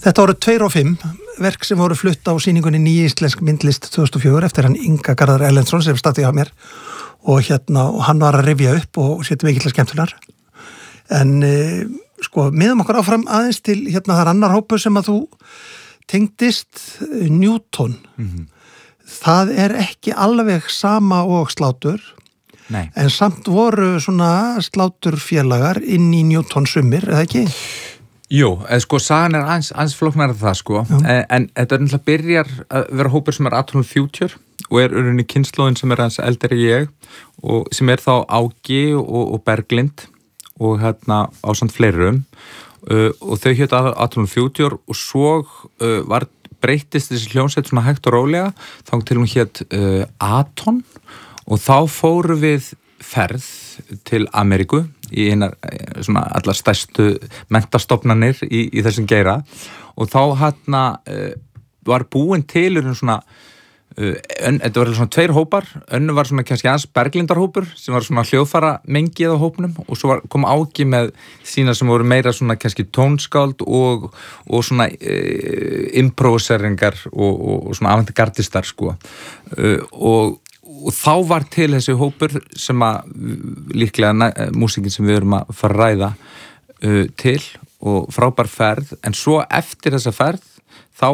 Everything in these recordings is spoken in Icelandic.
Þetta voru 2 og 5 verk sem voru flutt á sýningunni Ný íslensk myndlist 2004 eftir hann Inga Garðar Erlendsson sem stati hjá mér og hann var að rifja upp og setja mikið til skemmtunar. En miðum okkur áfram aðeins til það er annar hópur sem að þú tengdist, Newton. Það er ekki alveg sama og Slátur. Nei. En samt voru svona sláturfélagar inn í Newton sumir, eða ekki? Jú, sagan er aðeins flóknar það, en þetta er náttúrulega byrjar að vera hópur sem er Atonal Future og er urunni kynslóðin sem er aðeins eldri ég og sem er þá Ági og Berglind og ásamt fleirum og þau hétu Atonal Future og svo breyttist þessi hljómsveit svona hægt og rólega þá til hún hét Aton og þá fóru við ferð til Ameríku í einar svona allar stærstu menntastofnanir í þessum geira og þá var búin til svona þetta var svona 2 hópar, önnu var svona kannski aðeins Berglindarhópur sem var svona hljóðfara mengið á hópnum og svo kom Ági með sína sem voru meira svona kannski tónskáld og svona improviseringar og svona avantgardistar og þá var til þessi hópur sem að líklega músíkin sem við erum að fara að ræða til og frábær ferð en svo eftir þessa ferð þá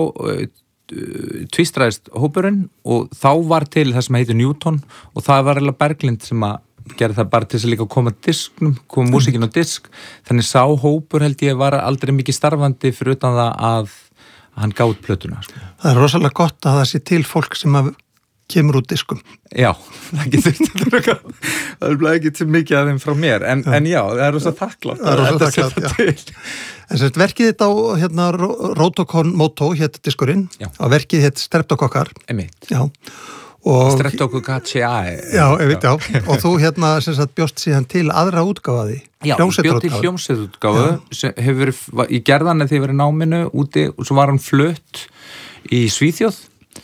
tvístraðist hópurinn og þá var til það sem heitir Newton og það var eiginlega Berglind sem að gera það bara til þess að líka koma músíkin á disk þannig sá hópur held ég var aldrei mikið starfandi fyrir utan það að hann gáði plötuna. Það er rosalega gott að það sé til fólk sem að kemur út diskum. Já, það er ekki til mikið að þeim frá mér, en já, það er rosa þakklátt. Það er rosa þakklátt, já. En sem verkið þetta á Rotokon Moto, hétt diskurinn, og verkið hétt Streptokokkar. Einmitt. Já. Streptokokkaceae. Já, einmitt, já. Og þú sem sagt bjóst síðan til aðra útgáfaði. Já, bjóst til hljómsveitútgáfu, sem hefur verið í gerðan eða því verið náminu úti, og svo var hann flutt í Svíþjóð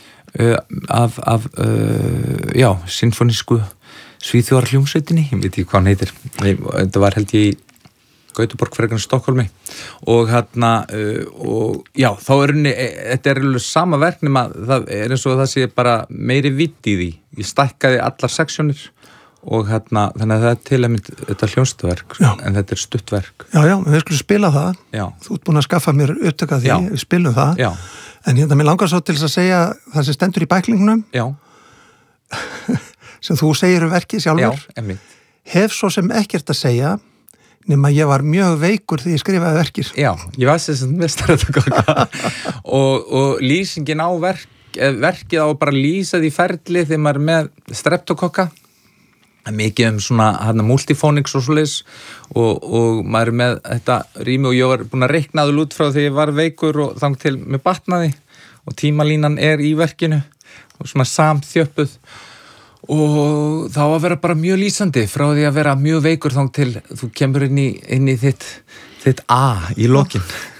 af sinfonísku Svíþjóðar hljómsveitinni, ég veit ekki hvað hann heitir þetta var held ég í Gautaborg frekar en Stokkólmi og og já, þá þetta er sama verk nema það er eins og það sé bara meiri vitt í því ég stækkaði allar seksjónir og þannig að það er til að mynd þetta hljómsveitaverk, en þetta er stuttverk Já, við skulum spila það Já. Þú ert búin að skaffa mér upptöku af því, við spilum það Já. En mér langar svo til þess að segja það sem stendur í bæklingnum Já. sem þú segir verkið sjálfur hef svo sem ekkert að segja nema ég var mjög veikur þegar ég skrifaði verkið Já, ég var sem mestar þetta og lýsingin á verkið á bara lýsa því ferli þegar maður er með streptokokka mikið svona multifónics og svoleiðis og maður er með þetta rými og ég var búin að reikna það út frá þegar ég var veikur og þang til með batnaði og tímalínan er í verkinu og svona samþjöppuð og þá að vera bara mjög lýsandi frá því að vera mjög veikur þang til þú kemur inn í þitt A í lokin